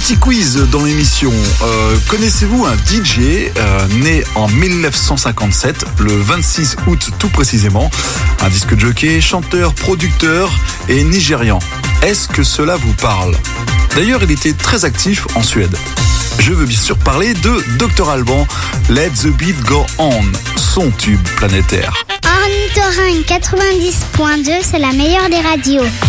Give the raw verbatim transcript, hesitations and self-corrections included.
Petit quiz dans l'émission. Euh, connaissez-vous un D J euh, né en dix-neuf cent cinquante-sept, le vingt-six août tout précisément, un disque jockey, chanteur, producteur et nigérian? Est-ce que cela vous parle? D'ailleurs, il était très actif en Suède. Je veux bien sûr parler de docteur Alban, Let the Beat Go On, son tube planétaire. Ornithorynque quatre-vingt-dix point deux, c'est la meilleure des radios.